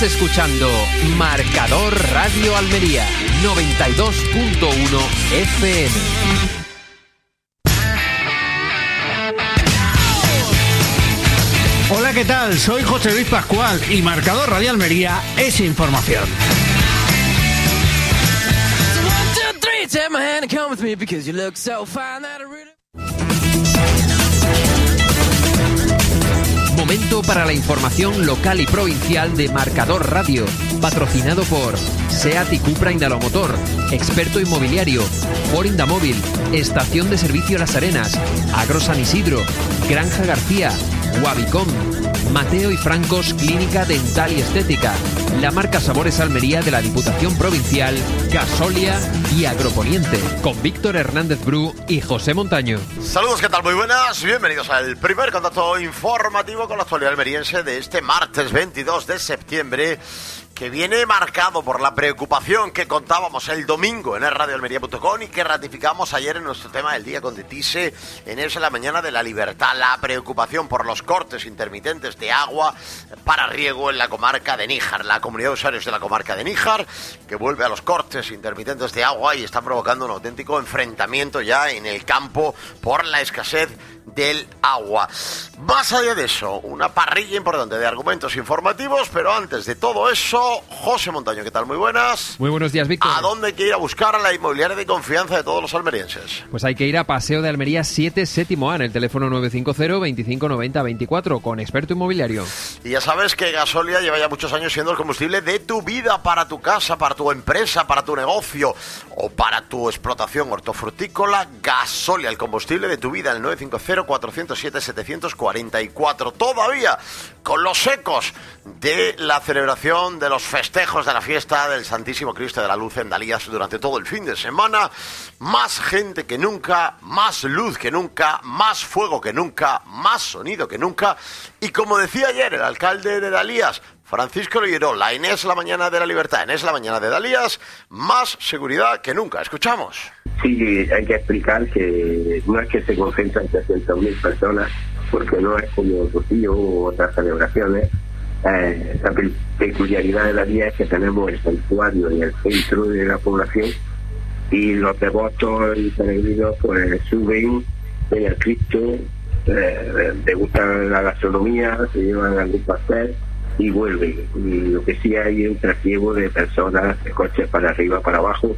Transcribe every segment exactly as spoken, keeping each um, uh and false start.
Escuchando Marcador Radio Almería noventa y dos punto uno F M. Hola, ¿qué tal? Soy José Luis Pascual y Marcador Radio Almería es información. Momento para la información local y provincial de Marcador Radio, patrocinado por SEAT y Cupra Indalomotor, Experto Inmobiliario, Ford Indamóvil, Estación de Servicio Las Arenas, Agro San Isidro, Granja García, Wabicom, Mateo y Francos Clínica Dental y Estética, la marca Sabores Almería de la Diputación Provincial, Gasolia y Agroponiente, con Víctor Hernández Bru y José Montaño. Saludos, ¿qué tal? Muy buenas, bienvenidos al primer contacto informativo con la actualidad almeriense de este martes veintidós de septiembre, que viene marcado por la preocupación que contábamos el domingo en el radio almería punto com y que ratificamos ayer en nuestro tema del día con Detise en Es la Mañana de la Libertad. La preocupación por los cortes intermitentes de agua para riego en la comarca de Níjar, la comunidad de usuarios de la comarca de Níjar, que vuelve a los cortes intermitentes de agua y está provocando un auténtico enfrentamiento ya en el campo por la escasez del agua. Más allá de eso, una parrilla importante de argumentos informativos, pero antes de todo eso, José Montaño, ¿qué tal? Muy buenas. Muy buenos días, Víctor. ¿A dónde hay que ir a buscar a la inmobiliaria de confianza de todos los almerienses? Pues hay que ir a Paseo de Almería siete, séptimo A, en el teléfono nueve cinco cero, veinticinco noventa veinticuatro, con Experto Inmobiliario. Y ya sabes que Gasolia lleva ya muchos años siendo el combustible de tu vida, para tu casa, para tu empresa, para tu negocio o para tu explotación hortofrutícola. Gasolia, el combustible de tu vida, el nueve cinco cero, cuatro cero siete, siete cuatro cuatro. Todavía con los ecos de la celebración de los festejos de la fiesta del Santísimo Cristo de la Luz en Dalías durante todo el fin de semana. Más gente que nunca, más luz que nunca, más fuego que nunca, más sonido que nunca. Y como decía ayer el alcalde de Dalías, Francisco Loyerola, en Es la Mañana de la Libertad, en Es la Mañana de Dalías, más seguridad que nunca. Escuchamos. Sí, hay que explicar que no es que se concentran trescientas mil personas, porque no es como Rocío u otras celebraciones. Eh, la peculiaridad de la día es que tenemos el santuario en el centro de la población y los devotos y peregrinos pues suben, ven al Cristo, eh, degustan la gastronomía, se llevan algún pastel y vuelven. Y lo que sí hay es un trasiego de personas, de coches para arriba, para abajo,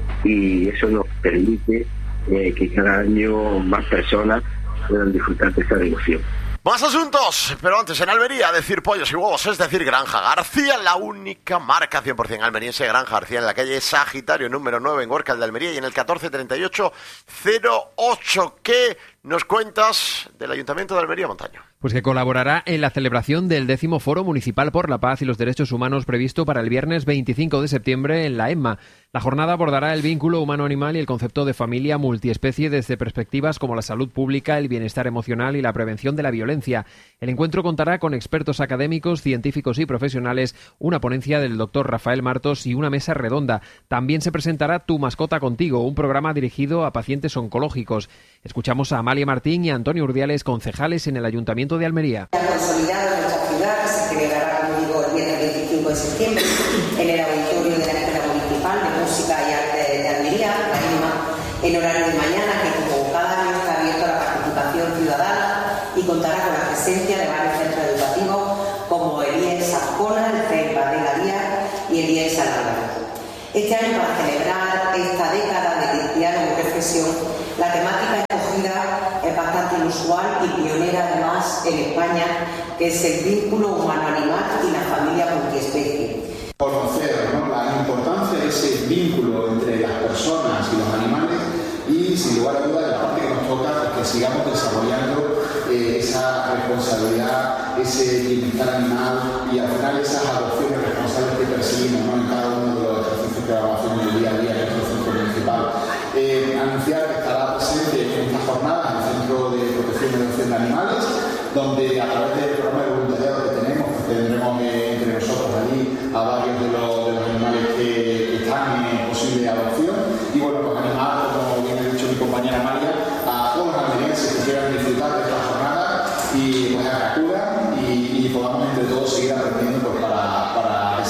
y eso nos permite eh, que cada año más personas puedan disfrutar de esa devoción. Más asuntos, pero antes en Almería, decir pollos y huevos, es decir, Granja García, la única marca cien por ciento almeriense. Granja García en la calle Sagitario número nueve en Gorka de Almería y en el catorce treinta y ocho cero ocho. ¿Qué nos cuentas del Ayuntamiento de Almería, Montaño? Pues que colaborará en la celebración del décimo Foro Municipal por la Paz y los Derechos Humanos previsto para el viernes veinticinco de septiembre en la EMMA. La jornada abordará el vínculo humano-animal y el concepto de familia multiespecie desde perspectivas como la salud pública, el bienestar emocional y la prevención de la violencia. El encuentro contará con expertos académicos, científicos y profesionales, una ponencia del doctor Rafael Martos y una mesa redonda. También se presentará Tu mascota contigo, un programa dirigido a pacientes oncológicos. Escuchamos a Amalia Martín y a Antonio Urdiales, concejales en el Ayuntamiento de Almería. Consolidado en nuestra ciudad, que se celebrará, como digo, el viernes veinticinco de septiembre en el auditorio de la Escuela Municipal de Música y Arte de Almería, la EMMA, en horario de mañana, que como cada año está abierto a la participación ciudadana y contará con la presencia de varios centros educativos como el I E S Ascona, el C E P de Dalías y el I E S Alhambra. Este año, para celebrar esta década de diálogo y reflexión, la temática escogida es bastante inusual y pionera además en España, que es el vínculo humano-animal y la familia multiespecie. Conocer, ¿no?, la importancia de ese vínculo entre las personas y los animales y, sin lugar a dudas, la parte que nos toca es que sigamos desarrollando eh, esa responsabilidad, ese bienestar animal y al final esas adopciones responsables que perseguimos, ¿no?, en cada uno de los ejercicios que vamos haciendo en el día a día en nuestro centro municipal. Eh, anunciar que estará presente en esta jornada en el Centro de Protección y Adopción de Animales, donde a través del programa de voluntariado que tenemos, que tendremos eh, entre nosotros allí a varios de los, de los animales que, que están en posible adopción. Y bueno, pues animar, como bien ha dicho mi compañera María, a todos los almerienses que quieran disfrutar de esta jornada y pues a que acudan y, y podamos entre todos seguir aprendiendo pues, para, para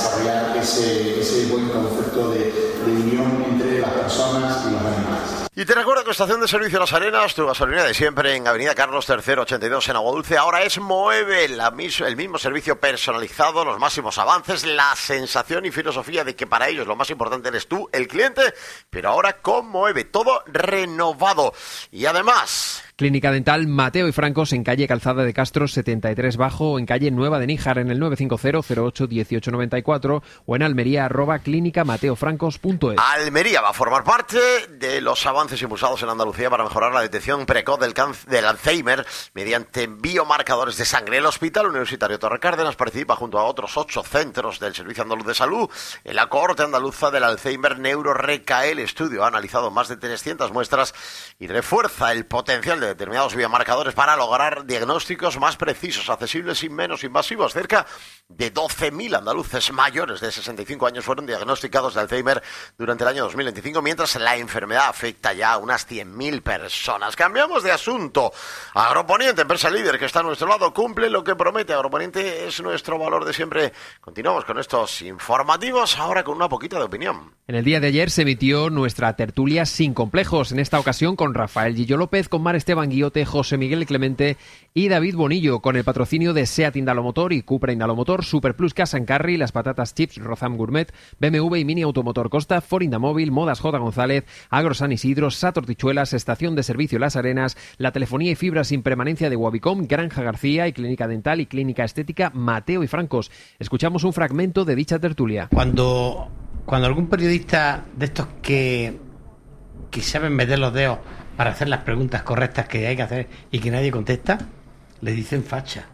ese, ese buen concepto de, de unión entre las personas y los animales. Y te recuerdo que Estación de Servicio Las Arenas, tu gasolina de siempre en Avenida Carlos tercero ochenta y dos en Aguadulce, ahora es Moeve, la mis- el mismo servicio personalizado, los máximos avances, la sensación y filosofía de que para ellos lo más importante eres tú, el cliente, pero ahora con Moeve, todo renovado. Y además... Clínica Dental Mateo y Francos en calle Calzada de Castro setenta y tres Bajo, en calle Nueva de Níjar en el nueve cinco cero cero ocho uno ocho nueve cuatro o en Almería arroba clínica mateofrancos punto es. Almería va a formar parte de los avances impulsados en Andalucía para mejorar la detección precoz del, cáncer, del Alzheimer mediante biomarcadores de sangre. El Hospital Universitario Torre Cárdenas participa junto a otros ocho centros del Servicio Andaluz de Salud en la cohorte andaluza del Alzheimer NeuroRecae. El estudio ha analizado más de trescientas muestras y refuerza el potencial de determinados biomarcadores para lograr diagnósticos más precisos, accesibles y menos invasivos. Cerca de doce mil andaluces mayores de sesenta y cinco años fueron diagnosticados de Alzheimer durante el año dos mil veinticinco, mientras la enfermedad afecta ya a unas cien mil personas. Cambiamos de asunto. Agroponiente, empresa líder que está a nuestro lado, cumple lo que promete. Agroponiente es nuestro valor de siempre. Continuamos con estos informativos, ahora con una poquita de opinión. En el día de ayer se emitió nuestra tertulia Sin Complejos, en esta ocasión con Rafael Gillo López, con Mar Esteban Guillote, José Miguel Clemente y David Bonillo, con el patrocinio de SEAT Indalomotor y Cupra Indalomotor, Superplus Cash and Carry, las patatas chips Rozam Gourmet, B M W y Mini Automotor Costa, Ford Indamóvil, Modas J. González, Agro San Isidro, Sator Tichuelas, Estación de Servicio Las Arenas, la telefonía y fibra sin permanencia de Wabicom, Granja García y Clínica Dental y Clínica Estética Mateo y Francos. Escuchamos un fragmento de dicha tertulia. Cuando, cuando algún periodista de estos que, que saben meter los dedos para hacer las preguntas correctas que hay que hacer y que nadie contesta, le dicen facha.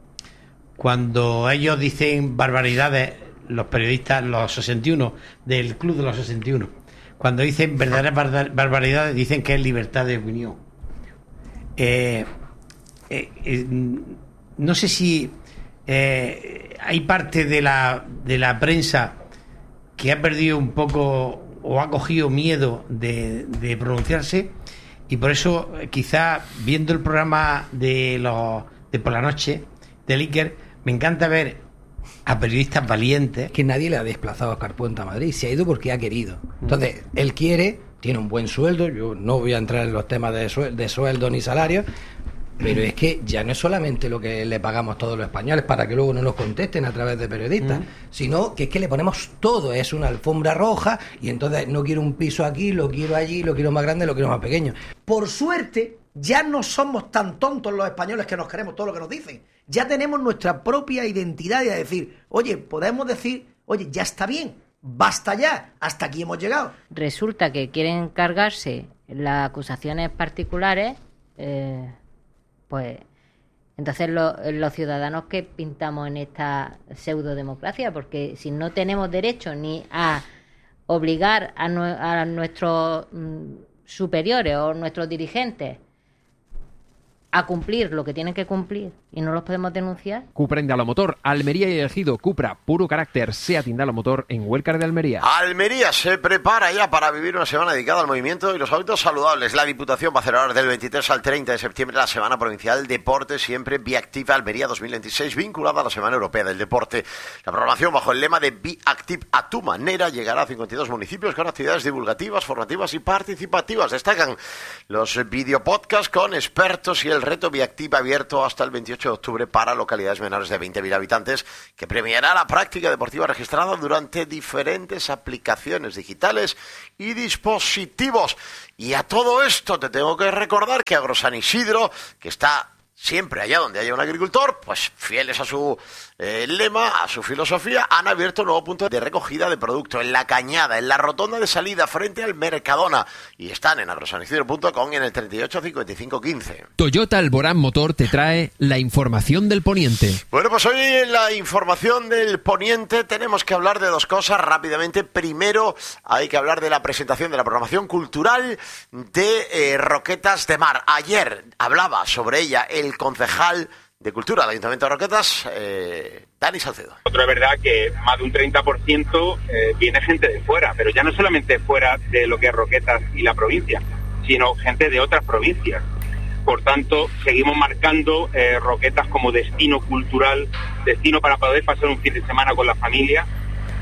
Cuando ellos dicen barbaridades, los periodistas, los sesenta y uno del Club de los sesenta y uno, cuando dicen verdaderas bar- barbaridades, dicen que es libertad de opinión. Eh, eh, eh, no sé si eh, hay parte de la, de la prensa que ha perdido un poco o ha cogido miedo de, de pronunciarse, y por eso quizá viendo el programa de los de por la noche de Iker, me encanta ver a periodistas valientes. Que nadie le ha desplazado a Oscar Puente a Madrid, se ha ido porque ha querido. Entonces, él quiere, tiene un buen sueldo, yo no voy a entrar en los temas de, suel- de sueldo ni salario, pero es que ya no es solamente lo que le pagamos todos los españoles para que luego no nos contesten a través de periodistas, mm. sino que es que le ponemos todo, es una alfombra roja, y entonces no quiero un piso aquí, lo quiero allí, lo quiero más grande, lo quiero más pequeño. Por suerte, ya no somos tan tontos los españoles que nos creemos todo lo que nos dicen. Ya tenemos nuestra propia identidad y a decir, oye, podemos decir, oye, ya está bien, basta ya, hasta aquí hemos llegado. Resulta que quieren cargarse las acusaciones particulares, eh, pues entonces lo, los ciudadanos que pintamos en esta pseudodemocracia, porque si no tenemos derecho ni a obligar a, nu- a nuestros mm, superiores o nuestros dirigentes a cumplir lo que tienen que cumplir y no los podemos denunciar. Cupra Indalomotor, Almería y elegido Cupra, puro carácter, SEAT Indalomotor en Huélcar de Almería. Almería se prepara ya para vivir una semana dedicada al movimiento y los hábitos saludables. La Diputación va a celebrar del veintitrés al treinta de septiembre la Semana Provincial Deporte Siempre Biactiva Almería dos mil veintiséis, vinculada a la Semana Europea del Deporte. La programación, bajo el lema de Be Active a tu manera, llegará a cincuenta y dos municipios con actividades divulgativas, formativas y participativas. Destacan los videopodcasts con expertos y el reto Biactiva abierto hasta el veintiocho de octubre para localidades menores de veinte mil habitantes, que premiará la práctica deportiva registrada durante diferentes aplicaciones digitales y dispositivos. Y a todo esto te tengo que recordar que Agro San Isidro, que está siempre allá donde haya un agricultor, pues fieles a su eh, lema, a su filosofía, han abierto un nuevo punto de recogida de producto en La Cañada, en la rotonda de salida frente al Mercadona, y están en agrosanicidio punto com y en el treinta y ocho cincuenta y cinco quince. Toyota Alborán Motor te trae la información del Poniente. Bueno, pues hoy en la información del Poniente tenemos que hablar de dos cosas rápidamente. Primero, hay que hablar de la presentación de la programación cultural de eh, Roquetas de Mar. Ayer hablaba sobre ella el concejal de Cultura del Ayuntamiento de Roquetas, eh, Dani Salcedo. Otra es verdad que más de un treinta por ciento eh, viene gente de fuera, pero ya no solamente fuera de lo que es Roquetas y la provincia, sino gente de otras provincias. Por tanto, seguimos marcando eh, Roquetas como destino cultural, destino para poder pasar un fin de semana con la familia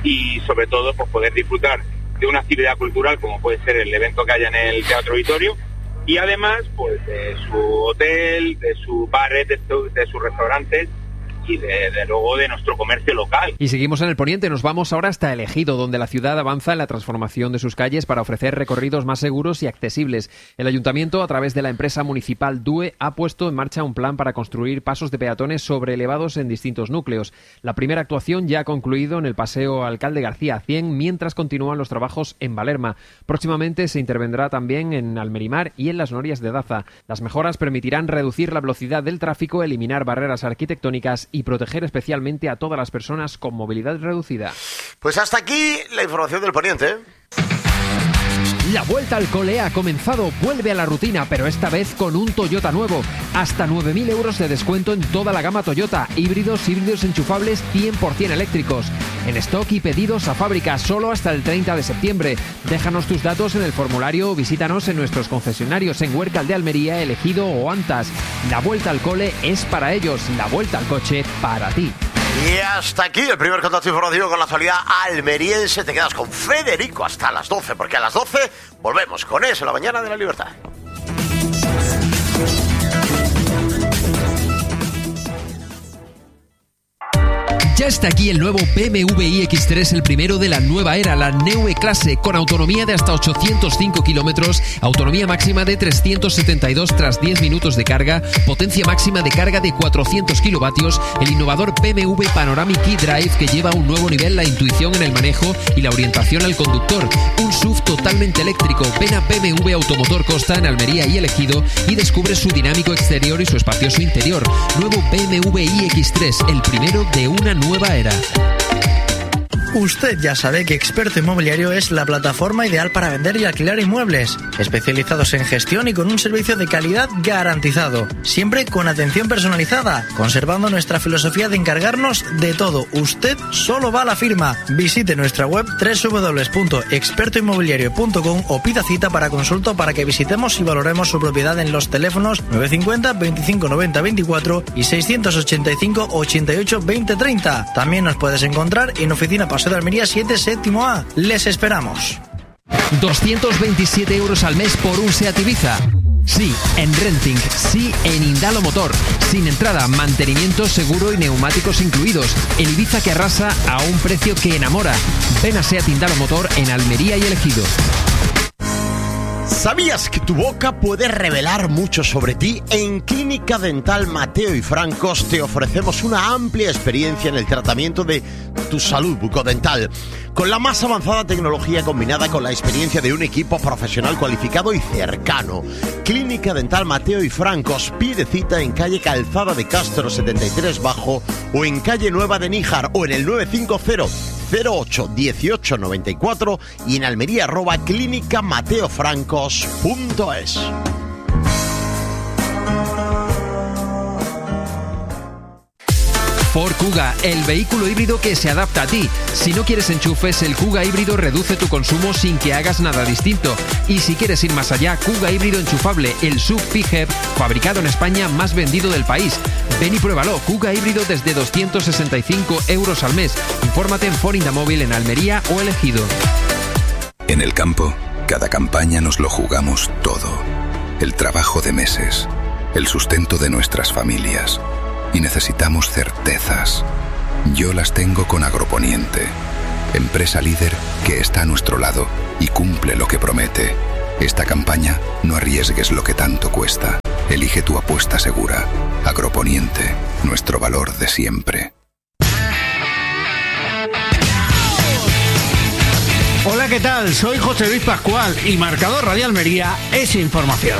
y sobre todo pues poder disfrutar de una actividad cultural como puede ser el evento que haya en el Teatro Auditorio, y además pues de su hotel, de sus bares, de, su, de sus restaurantes y de, de luego de nuestro comercio local. Y seguimos en el poniente, nos vamos ahora hasta El Ejido, donde la ciudad avanza en la transformación de sus calles para ofrecer recorridos más seguros y accesibles. El ayuntamiento, a través de la empresa municipal D U E, ha puesto en marcha un plan para construir pasos de peatones sobreelevados en distintos núcleos. La primera actuación ya ha concluido en el Paseo Alcalde García cien, mientras continúan los trabajos en Valerma. Próximamente se intervendrá también en Almerimar y en las Norias de Daza. Las mejoras permitirán reducir la velocidad del tráfico, eliminar barreras arquitectónicas y proteger especialmente a todas las personas con movilidad reducida. Pues hasta aquí la información del poniente. La vuelta al cole ha comenzado, vuelve a la rutina, pero esta vez con un Toyota nuevo. Hasta nueve mil euros de descuento en toda la gama Toyota, híbridos, híbridos enchufables cien por ciento eléctricos. En stock y pedidos a fábrica solo hasta el treinta de septiembre. Déjanos tus datos en el formulario o visítanos en nuestros concesionarios en Huércal de Almería, El Ejido o Antas. La vuelta al cole es para ellos, la vuelta al coche para ti. Y hasta aquí el primer contacto informativo con la actualidad almeriense. Te quedas con Federico hasta las doce, porque a las doce volvemos con eso, la mañana de la libertad. Ya está aquí el nuevo B M W i X tres, el primero de la nueva era, la Neue Klasse, con autonomía de hasta ochocientos cinco kilómetros, autonomía máxima de trescientos setenta y dos tras diez minutos de carga, potencia máxima de carga de cuatrocientos kilovatios, el innovador B M W Panoramic eDrive que lleva a un nuevo nivel la intuición en el manejo y la orientación al conductor, un S U V totalmente eléctrico. Ven a B M W Automotor Costa en Almería y El Ejido y descubre su dinámico exterior y su espacioso interior. Nuevo B M W i X tres, el primero de una nueva nueva era. Usted ya sabe que Experto Inmobiliario es la plataforma ideal para vender y alquilar inmuebles, especializados en gestión y con un servicio de calidad garantizado, siempre con atención personalizada, conservando nuestra filosofía de encargarnos de todo. Usted solo va a la firma. Visite nuestra web doble u doble u doble u punto experto inmobiliario punto com o pida cita para consulta para que visitemos y valoremos su propiedad en los teléfonos nueve cinco cero, veinticinco noventa veinticuatro y seiscientos ochenta y cinco, ochenta y ocho, veinte treinta. También nos puedes encontrar en Oficina Paseo de Almería siete, séptimo A. Les esperamos. doscientos veintisiete euros al mes por un SEAT Ibiza. Sí, en Renting. Sí, en Indalo Motor. Sin entrada, mantenimiento, seguro y neumáticos incluidos. El Ibiza que arrasa a un precio que enamora. Ven a SEAT Indalo Motor en Almería y El Ejido. ¿Sabías que tu boca puede revelar mucho sobre ti? En Clínica Dental Mateo y Francos te ofrecemos una amplia experiencia en el tratamiento de tu salud bucodental, con la más avanzada tecnología combinada con la experiencia de un equipo profesional cualificado y cercano. Clínica Dental Mateo y Francos, pide cita en calle Calzada de Castro setenta y tres Bajo o en calle Nueva de Níjar o en el nueve cinco cero, cero ocho, dieciocho noventa y cuatro y en Almería arroba clínica mateo francos punto es. Ford Kuga, el vehículo híbrido que se adapta a ti. Si no quieres enchufes, el Kuga híbrido reduce tu consumo sin que hagas nada distinto. Y si quieres ir más allá, Kuga híbrido enchufable, el S U V P H E V, fabricado en España, más vendido del país. Ven y pruébalo, Kuga híbrido desde doscientos sesenta y cinco euros al mes. Infórmate en Ford Indamóvil en Almería o El Ejido. En el campo, cada campaña nos lo jugamos todo. El trabajo de meses, el sustento de nuestras familias. Y necesitamos certezas. Yo las tengo con Agroponiente, empresa líder que está a nuestro lado y cumple lo que promete. Esta campaña no arriesgues lo que tanto cuesta. Elige tu apuesta segura. Agroponiente, nuestro valor de siempre. Hola, ¿qué tal? Soy José Luis Pascual y Marcador Radio Almería es información.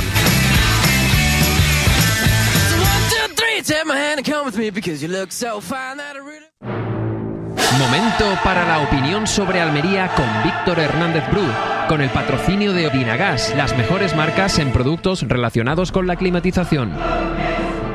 Momento para la opinión sobre Almería con Víctor Hernández Bru, con el patrocinio de Odinagas, las mejores marcas en productos relacionados con la climatización.